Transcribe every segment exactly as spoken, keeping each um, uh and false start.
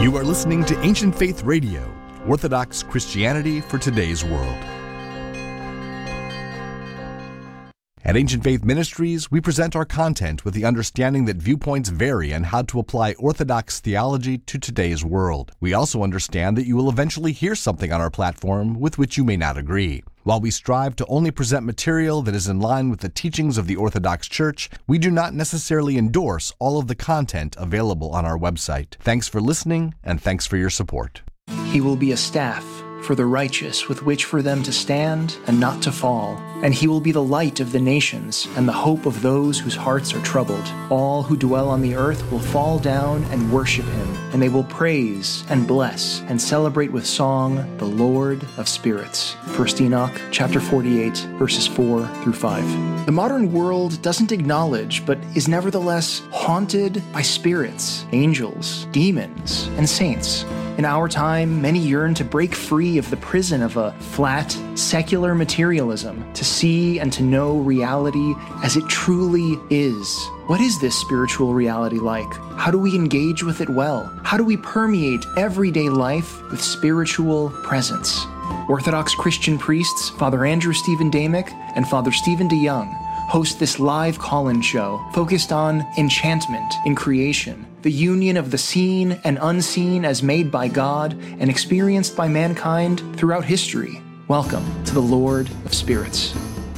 You are listening to Ancient Faith Radio, Orthodox Christianity for today's world. At Ancient Faith Ministries, we present our content with the understanding that viewpoints vary on how to apply Orthodox theology to today's world. We also understand that you will eventually hear something on our platform with which you may not agree. While we strive to only present material that is in line with the teachings of the Orthodox Church, we do not necessarily endorse all of the content available on our website. Thanks for listening, and thanks for your support. He will be a staff for the righteous with which for them to stand and not to fall. And he will be the light of the nations and the hope of those whose hearts are troubled. All who dwell on the earth will fall down and worship him, and they will praise and bless and celebrate with song the Lord of spirits. First Enoch chapter forty-eight, verses four through five. The modern world doesn't acknowledge, but is nevertheless haunted by spirits, angels, demons, and saints. In our time, many yearn to break free of the prison of a flat, secular materialism, to see and to know reality as it truly is. What is this spiritual reality like? How do we engage with it well? How do we permeate everyday life with spiritual presence? Orthodox Christian priests, Father Andrew Stephen Damick and Father Stephen DeYoung, host this live call-in show focused on enchantment in creation, the union of the seen and unseen as made by God and experienced by mankind throughout history. Welcome to the Lord of Spirits.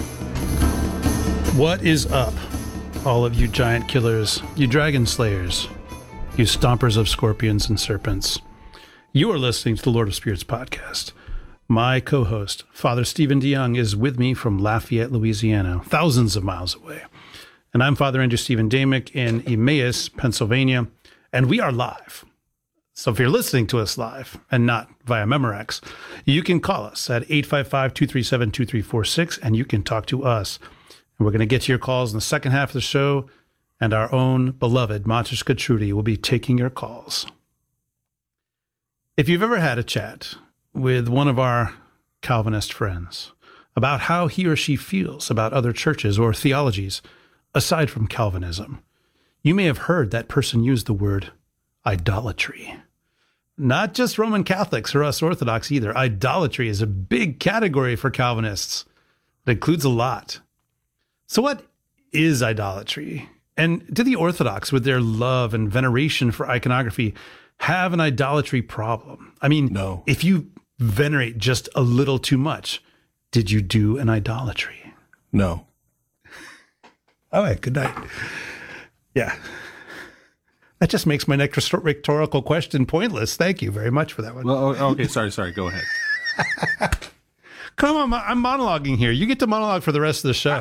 What is up, all of you giant killers, you dragon slayers, you stompers of scorpions and serpents? You are listening to the Lord of Spirits podcast. My co-host, Father Stephen DeYoung, is with me from Lafayette, Louisiana, thousands of miles away. And I'm Father Andrew Stephen Damick in Emmaus, Pennsylvania, and we are live. So if you're listening to us live and not via Memorex, you can call us at eight five five, two three seven, two three four six, and you can talk to us. And we're going to get to your calls in the second half of the show, and our own beloved Matryoshka Trudy will be taking your calls. If you've ever had a chat with one of our Calvinist friends about how he or she feels about other churches or theologies aside from Calvinism, you may have heard that person use the word idolatry. Not just Roman Catholics or us Orthodox either. Idolatry is a big category for Calvinists. It includes a lot. So what is idolatry? And do the Orthodox, with their love and veneration for iconography, have an idolatry problem? I mean, no. If you venerate just a little too much, did you do an idolatry? No. All right, good night. Yeah. That just makes my next rhetorical question pointless. Thank you very much for that one. Well, okay, sorry, sorry. Go ahead. Come on, I'm monologuing here. You get to monologue for the rest of the show.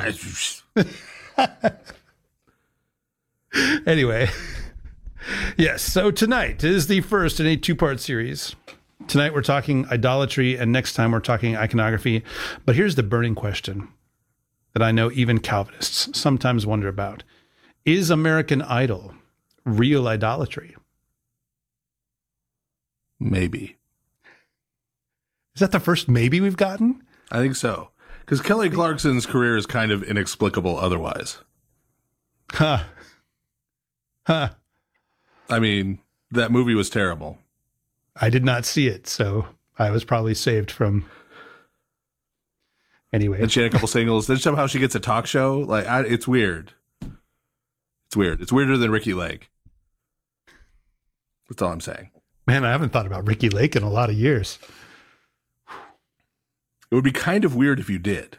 Anyway. Yes, so tonight is the first in a two-part series. Tonight we're talking idolatry, and next time we're talking iconography. But here's the burning question that I know even Calvinists sometimes wonder about. Is American Idol real idolatry? Maybe. Is that the first maybe we've gotten? I think so. Because Kelly Clarkson's career is kind of inexplicable otherwise. Huh. Huh. I mean, that movie was terrible. I did not see it, so I was probably saved from... Anyway. And she had a couple singles. Then somehow she gets a talk show. Like, I, it's weird. It's weird. It's weirder than Ricky Lake. That's all I'm saying. Man, I haven't thought about Ricky Lake in a lot of years. It would be kind of weird if you did.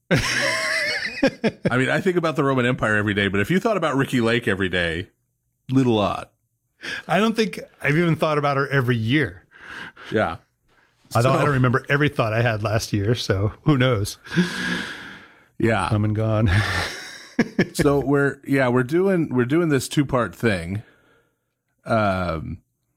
I mean, I think about the Roman Empire every day, but if you thought about Ricky Lake every day, little odd. I don't think I've even thought about her every year. Yeah. I don't, so, I don't remember every thought I had last year, so who knows? Yeah. Come and gone. So we're, yeah, we're doing, we're doing this two-part thing. Um,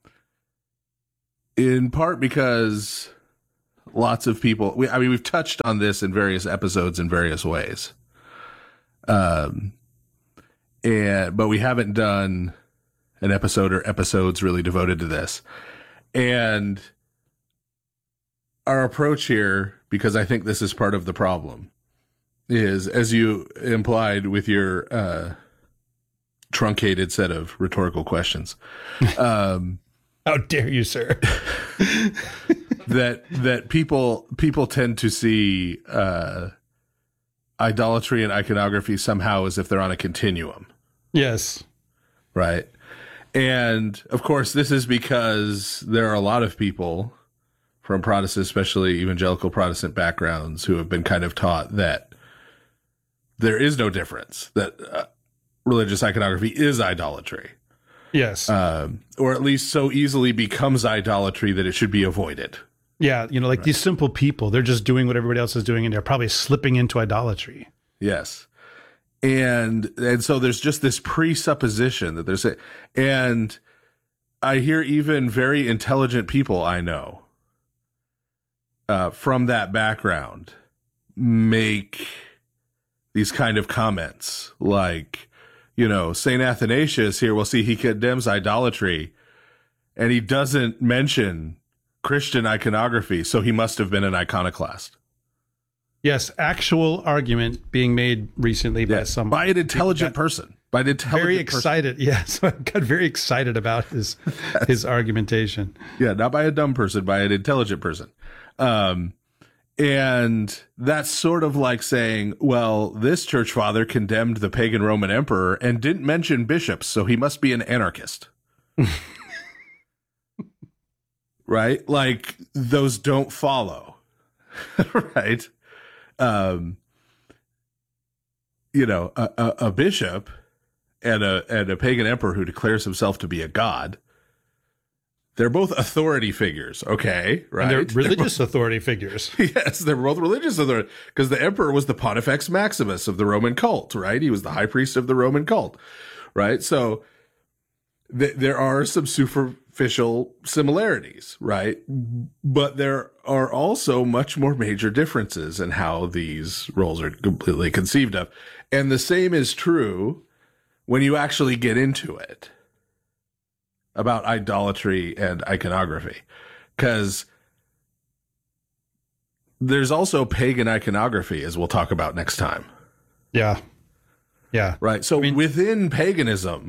in part because lots of people, we, I mean, we've touched on this in various episodes in various ways. Um, and, but we haven't done an episode or episodes really devoted to this. And our approach here, because I think this is part of the problem, is, as you implied with your uh, truncated set of rhetorical questions, um, How dare you, sir? that that people people tend to see uh, idolatry and iconography somehow as if they're on a continuum. Yes. Right. And of course, this is because there are a lot of people from Protestant, especially evangelical Protestant backgrounds, who have been kind of taught that there is no difference, that uh, religious iconography is idolatry. Yes. Um, or at least so easily becomes idolatry that it should be avoided. Yeah. You know, like right. These simple people, they're just doing what everybody else is doing, and they're probably slipping into idolatry. Yes. And and so there's just this presupposition that there's a, and I hear even very intelligent people I know uh, from that background make these kind of comments like, you know, Saint Athanasius here, we'll see he condemns idolatry and he doesn't mention Christian iconography, so he must have been an iconoclast. Yes, actual argument being made recently by yes, some by an intelligent person. By an intelligent very excited. person. Yes, I got very excited about his his argumentation. Yeah, not by a dumb person, by an intelligent person. Um, and that's sort of like saying, well, this church father condemned the pagan Roman emperor and didn't mention bishops, so he must be an anarchist. Right? Like, those don't follow. Right? Um, you know, a, a, a bishop and a and a pagan emperor who declares himself to be a god, they're both authority figures, okay? Right? And they're religious they're both, authority figures. Yes, they're both religious authority, because the emperor was the Pontifex Maximus of the Roman cult, right? He was the high priest of the Roman cult, right? So th- there are some superficial similarities, right? But there are also much more major differences in how these roles are completely conceived of. And the same is true when you actually get into it about idolatry and iconography, because there's also pagan iconography, as we'll talk about next time. Yeah. Yeah. Right. So I mean, within paganism,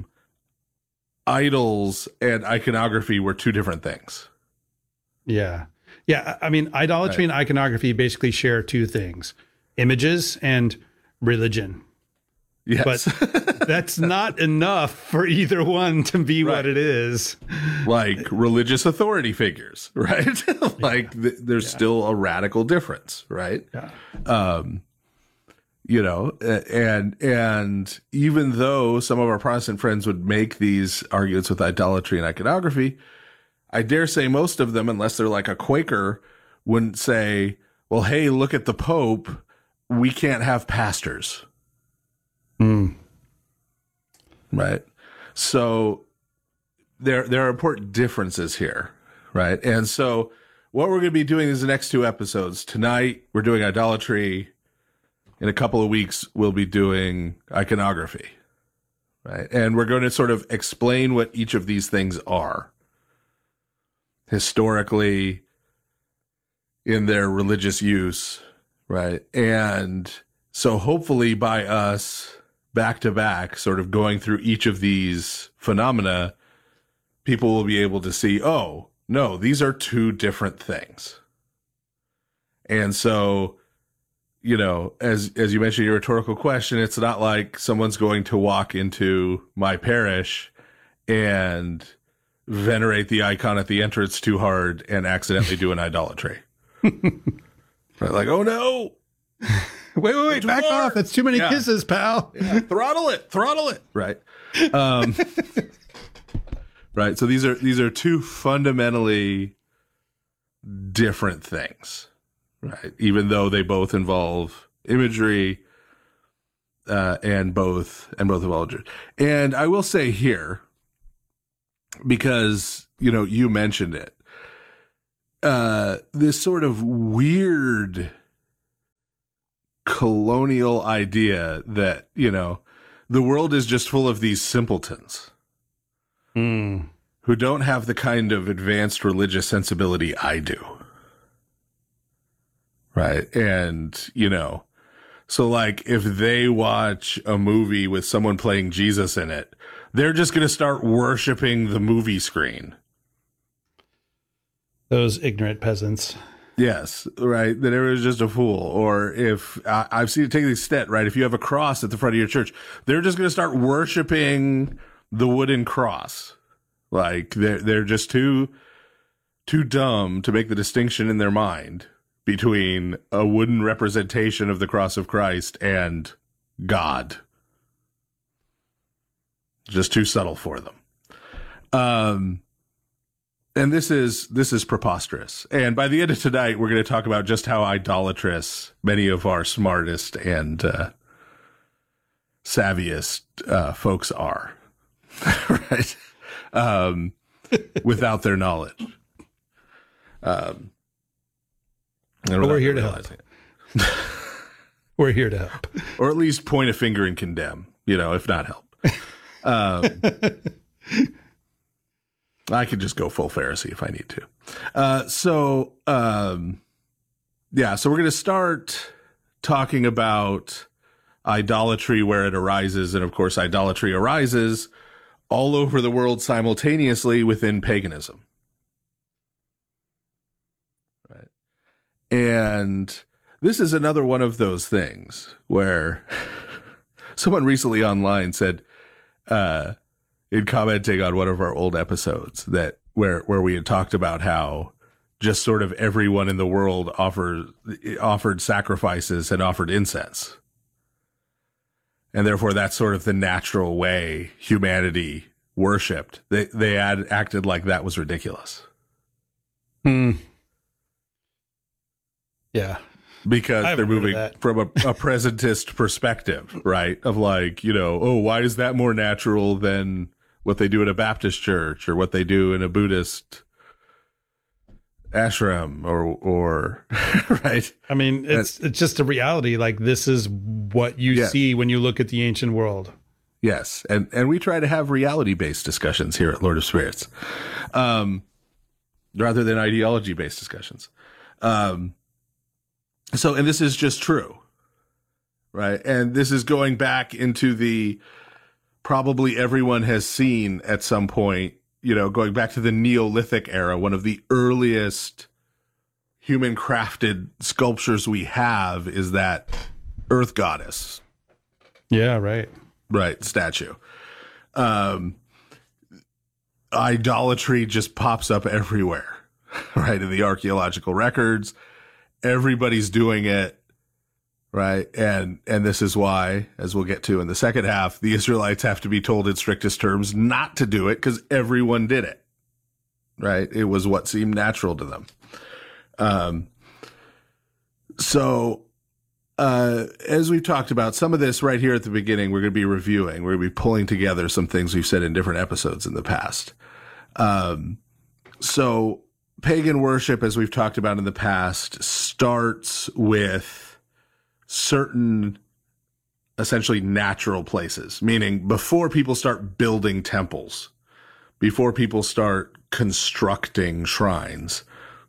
idols and iconography were two different things. Yeah. Yeah. I mean, idolatry right. and iconography basically share two things: images and religion. Yes. But that's not enough for either one to be right. what it is. Like religious authority figures, right? Like yeah. th- there's yeah. still a radical difference, right? Yeah. Um, you know, and and even though some of our Protestant friends would make these arguments with idolatry and iconography, I dare say most of them, unless they're like a Quaker, wouldn't say, well, hey, look at the Pope. We can't have pastors. Mm. Right. So there there are important differences here, right? And so what we're going to be doing is the next two episodes. Tonight, we're doing idolatry. In a couple of weeks, we'll be doing iconography, right? And we're going to sort of explain what each of these things are historically in their religious use, right? And so hopefully by us back to back, sort of going through each of these phenomena, people will be able to see, oh, no, these are two different things. And so, you know, as as you mentioned your rhetorical question, it's not like someone's going to walk into my parish and venerate the icon at the entrance too hard and accidentally do an idolatry. Right? Like, oh no. Wait, wait, wait, back off. That's too many yeah. kisses, pal. Yeah. Throttle it, throttle it. Right. Um, right. So these are these are two fundamentally different things, right? Even though they both involve imagery uh, and both and both involve imagery. And I will say here, because you know you mentioned it, uh, this sort of weird colonial idea that, you know, the world is just full of these simpletons mm. who don't have the kind of advanced religious sensibility I do. Right. And, you know, so like if they watch a movie with someone playing Jesus in it, they're just going to start worshiping the movie screen. Those ignorant peasants. Yes, right. That everyone's just a fool. Or if I, I've seen it take the extent, right? If you have a cross at the front of your church, they're just going to start worshiping the wooden cross. Like they're they're just too too dumb to make the distinction in their mind between a wooden representation of the cross of Christ and God. Just too subtle for them. Um. And this is this is preposterous. And by the end of tonight, we're going to talk about just how idolatrous many of our smartest and uh, savviest uh, folks are, right? Um, without their knowledge. Um, but we're here to help. We're here to help, or at least point a finger and condemn. You know, if not help. Um, I could just go full Pharisee if I need to. Uh, so, um, yeah, so we're going to start talking about idolatry where it arises. And of course, idolatry arises all over the world simultaneously within paganism. Right. And this is another one of those things where someone recently online said, uh, in commenting on one of our old episodes that where where we had talked about how just sort of everyone in the world offered offered sacrifices and offered incense. And therefore that's sort of the natural way humanity worshipped. They they had acted like that was ridiculous. Hmm. Yeah. Because they're moving from a, a presentist perspective, right? Of like, you know, oh, why is that more natural than what they do in a Baptist church or what they do in a Buddhist ashram or, or right? I mean, it's it's just a reality. Like this is what you yes. see when you look at the ancient world. Yes. And, and we try to have reality-based discussions here at Lord of Spirits, um, rather than ideology-based discussions. Um, So, and this is just true, right? And this is going back into the, probably everyone has seen at some point, you know, going back to the Neolithic era, one of the earliest human crafted sculptures we have is that earth goddess. Yeah, right. Right, statue. Um, idolatry just pops up everywhere, right? In the archaeological records. Everybody's doing it, right? And and this is why, as we'll get to in the second half, the Israelites have to be told in strictest terms not to do it because everyone did it, right? It was what seemed natural to them. Um. So, uh, as we've talked about, some of this right here at the beginning, we're going to be reviewing. We're going to be pulling together some things we've said in different episodes in the past. Um. So. Pagan worship, as we've talked about in the past, starts with certain essentially natural places, meaning before people start building temples, before people start constructing shrines,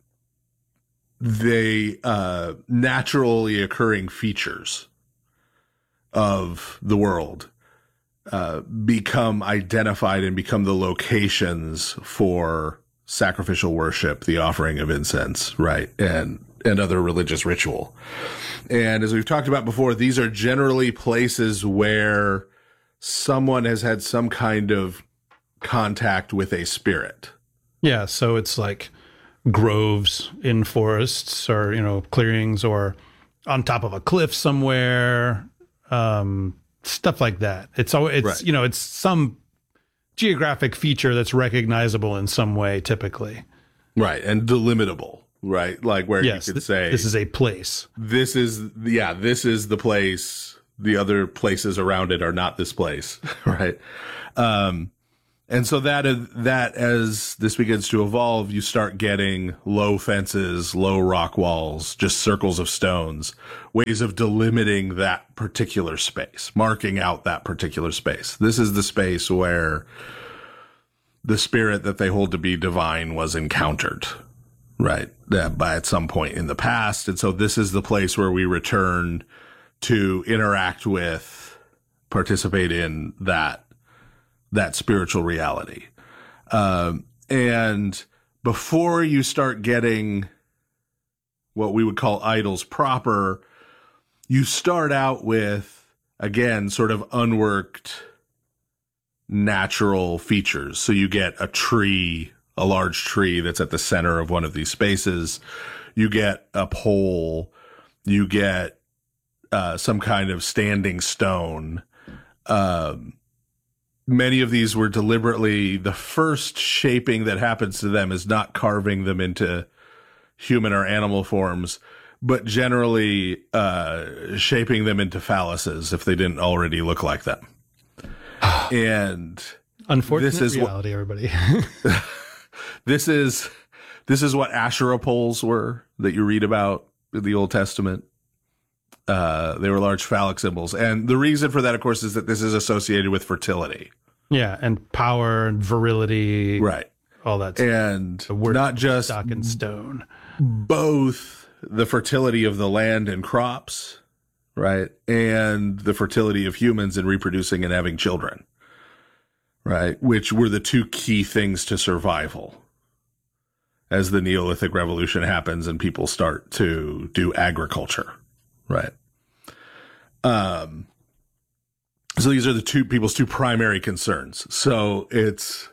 they uh, naturally occurring features of the world uh, become identified and become the locations for sacrificial worship, the offering of incense, right, and and other religious ritual. And as we've talked about before, these are generally places where someone has had some kind of contact with a spirit. Yeah, so it's like groves in forests or, you know, clearings or on top of a cliff somewhere, um, stuff like that. It's always, it's, right. you know, it's some geographic feature that's recognizable in some way, typically. Right. And delimitable, right? Like where yes, you could th- say, this is a place. This is, yeah, this is the place. The other places around it are not this place. Right. Um, and so that, that as this begins to evolve, you start getting low fences, low rock walls, just circles of stones, ways of delimiting that particular space, marking out that particular space. This is the space where the spirit that they hold to be divine was encountered, right, uh, by at some point in the past. And so this is the place where we return to interact with, participate in that that spiritual reality. Um, and before you start getting what we would call idols proper, you start out with, again, sort of unworked natural features. So you get a tree, a large tree that's at the center of one of these spaces. You get a pole. You get uh, some kind of standing stone. Um, many of these were deliberately, the first shaping that happens to them is not carving them into human or animal forms, but generally uh, shaping them into phalluses if they didn't already look like them. And unfortunate this is reality, what, everybody. this is this is what Asherah poles were that you read about in the Old Testament. Uh, they were large phallic symbols, and the reason for that, of course, is that this is associated with fertility. Yeah, and power and virility, right? All that, and the word not just stock and stone, both the fertility of the land and crops, right, and the fertility of humans in reproducing and having children, right, which were the two key things to survival as the Neolithic Revolution happens and people start to do agriculture, right? Um. So these are the two people's two primary concerns. So it's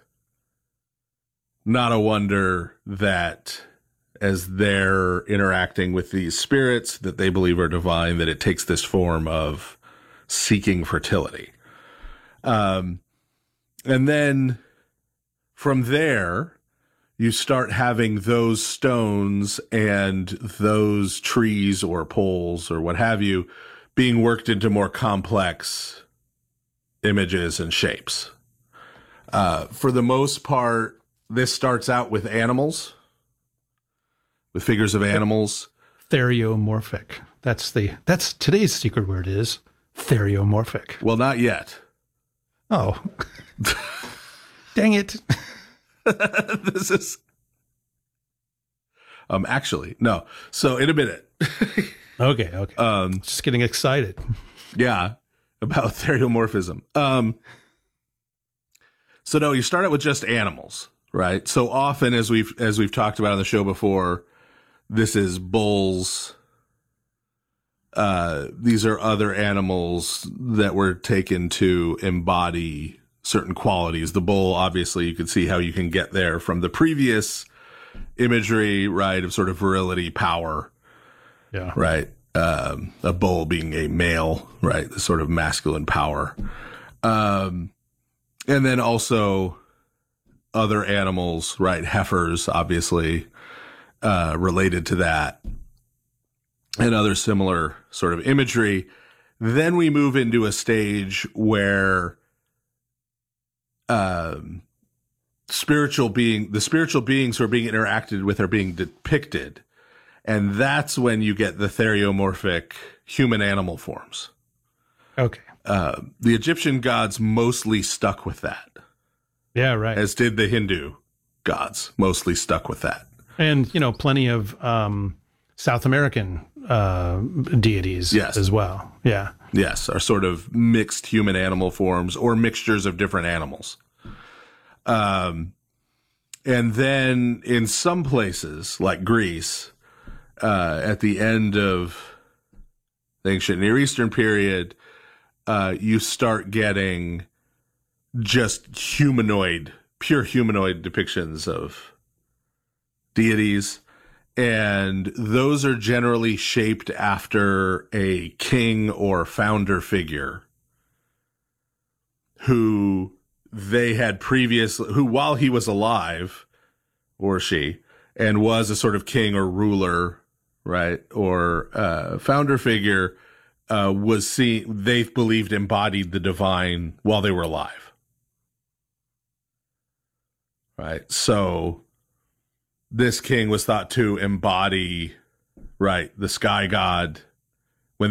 not a wonder that as they're interacting with these spirits that they believe are divine, that it takes this form of seeking fertility. Um, and then from there, you start having those stones and those trees or poles or what have you being worked into more complex images and shapes. Uh, for the most part, this starts out with animals, with figures of animals. Theriomorphic. That's the that's today's secret word is theriomorphic. Well, not yet. Oh, dang it! This is um actually no. So in a minute. okay, okay. Um, just getting excited. Yeah. About theriomorphism. Um, so no, you start out with just animals, right? So often, as we've as we've talked about on the show before, this is bulls. Uh, these are other animals that were taken to embody certain qualities. The bull, obviously, you can see how you can get there from the previous imagery, right, of sort of virility, power, yeah, right. Um, a bull being a male, right? The sort of masculine power. Um, and then also other animals, right? Heifers, obviously, uh, related to that and other similar sort of imagery. Then we move into a stage where, um, spiritual being, the spiritual beings who are being interacted with are being depicted. And that's when you get the theriomorphic human animal forms. Okay. Uh, the Egyptian gods mostly stuck with that. Yeah, right. As did the Hindu gods, mostly stuck with that. And, you know, plenty of um, South American uh, deities yes. as well. Yeah. Yes, are sort of mixed human animal forms or mixtures of different animals. Um, and then in some places, like Greece, Uh, at the end of the ancient Near Eastern period, uh, you start getting just humanoid, pure humanoid depictions of deities. And those are generally shaped after a king or founder figure who they had previously, who while he was alive, or she, and was a sort of king or ruler, right, or uh, founder figure, uh, was seen, they believed embodied the divine while they were alive. Right. So this king was thought to embody, right, the sky god